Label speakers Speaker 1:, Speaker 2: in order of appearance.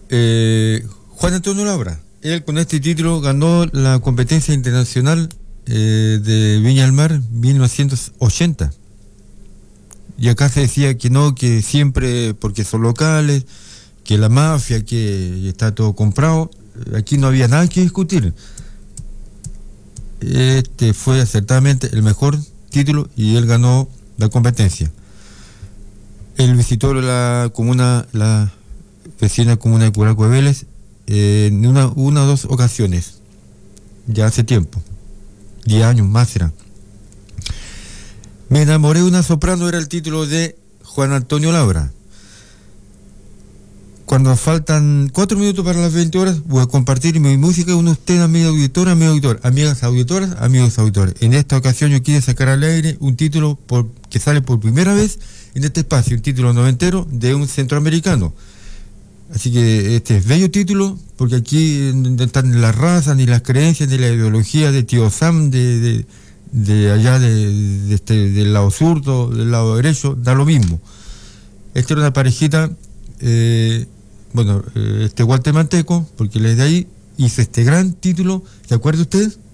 Speaker 1: Juan Antonio Labra. Él con este título ganó la competencia internacional de Viña del Mar 1980. Y acá se decía que no, que siempre, porque son locales, que la mafia, que está todo comprado. Aquí no había nada que discutir. Este fue acertadamente el mejor título y él ganó la competencia. Él visitó la comuna, la vecina comuna de Curalco de Vélez en una o dos ocasiones, ya hace tiempo, 10 años más será. Me enamoré de una soprano era el título de Juan Antonio Labra. Cuando faltan 4 minutos para las 20 horas, voy a compartir mi música con usted, amiga auditora, amigo auditor, amigas auditoras, amigos auditores. En esta ocasión yo quiero sacar al aire un título que sale por primera vez en este espacio, un título noventero de un centroamericano. Así que este es bello título, porque aquí no están ni las razas, ni las creencias, ni la ideología de Tío Sam, de allá del lado zurdo, del lado derecho, da lo mismo. Esta era una parejita, guatemalteco, porque él es de ahí, hizo este gran título, ¿se acuerda usted?